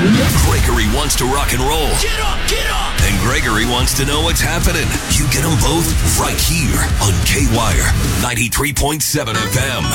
Gregory wants to rock and roll. Get up, get up! And Gregory wants to know what's happening. You get them both right here on K-Wire 93.7 FM.